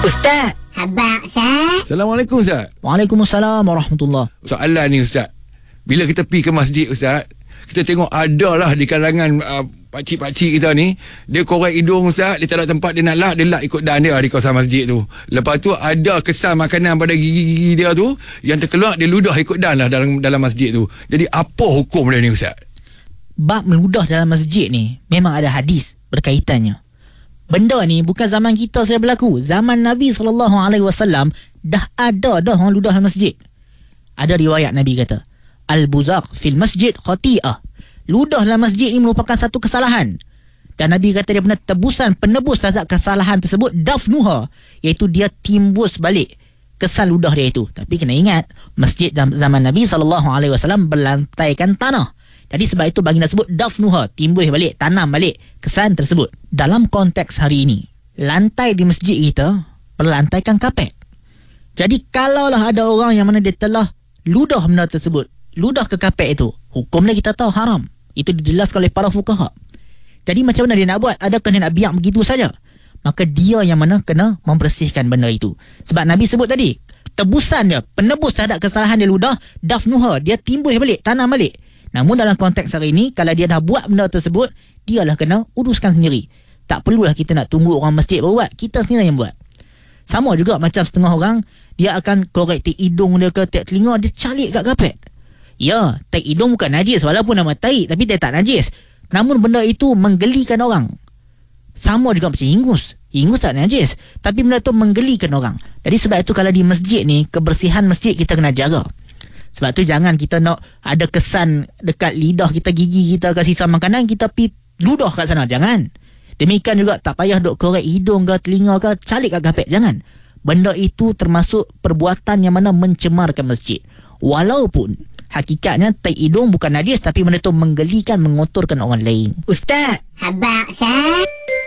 Ustaz. Habaq, Ustaz. Assalamualaikum, Ustaz. Waalaikumsalam warahmatullahi. Soalan ni, Ustaz. Bila kita pergi ke masjid, Ustaz, kita tengok ada lah di kalangan pakcik-pakcik kita ni, dia korek hidung, Ustaz. Dia tak ada tempat dia nak lak, dia lak ikut dan dia di kawasan masjid tu. Lepas tu ada kesan makanan pada gigi-gigi dia tu, yang terkeluar dia ludah ikut dan lah dalam masjid tu. Jadi apa hukum dia ni, Ustaz? Bab meludah dalam masjid ni memang ada hadis berkaitannya. Benda ni bukan zaman kita saja berlaku. Zaman Nabi SAW dah ada dah orang ludah dalam masjid. Ada riwayat Nabi kata, Al-buzaq fil masjid khati'ah. Ludah dalam masjid ni merupakan satu kesalahan. Dan Nabi kata dia benar tebusan penebus terhadap kesalahan tersebut dafnuha, iaitu dia timbus balik kesan ludah dia itu. Tapi kena ingat, masjid dalam zaman Nabi SAW berlantaikan tanah. Jadi sebab itu baginda sebut dafnuha, timbul balik, tanam balik kesan tersebut. Dalam konteks hari ini, lantai di masjid kita berlantaikan kapet. Jadi kalaulah ada orang yang mana dia telah ludah benda tersebut, ludah ke kapet itu, hukumnya kita tahu haram. Itu dijelaskan oleh para fuqaha. Jadi macam mana dia nak buat? Adakah dia nak biar begitu saja? Maka dia yang mana kena membersihkan benda itu. Sebab Nabi sebut tadi, tebusan dia, penebus terhadap kesalahan dia ludah, dafnuha, dia timbul balik, tanam balik. Namun dalam konteks hari ini, kalau dia dah buat benda tersebut, dialah kena uruskan sendiri. Tak perlulah kita nak tunggu orang masjid baru buat, kita sendiri yang buat. Sama juga macam setengah orang, dia akan korek tik hidung dia ke tik telinga, dia calik kat kapet. Ya, tik hidung bukan najis, walaupun nama taik, tapi dia tak najis. Namun benda itu menggelikan orang. Sama juga macam hingus. Hingus tak najis, tapi benda itu menggelikan orang. Jadi sebab itu kalau di masjid ni, kebersihan masjid kita kena jaga. Sebab tu jangan kita nak ada kesan dekat lidah kita, gigi kita kat sisa makanan, kita pergi ludah kat sana. Jangan. Demikian juga tak payah duk korek hidung ke telinga ke, calik kat kapet. Jangan. Benda itu termasuk perbuatan yang mana mencemarkan masjid. Walaupun hakikatnya tai hidung bukan najis, tapi benda itu menggelikan, mengotorkan orang lain. Ustaz. Habaq, Ustaz.